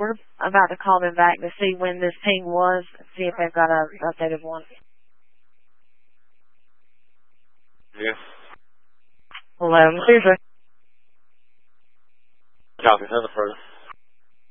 we're about to call them back to see when this ping was, see if they've got an updated one. Yes. Hello, Susan. Copy. Send it further.